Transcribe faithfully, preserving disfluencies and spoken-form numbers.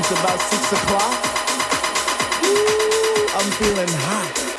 It's about six o'clock. Ooh, I'm feeling hot.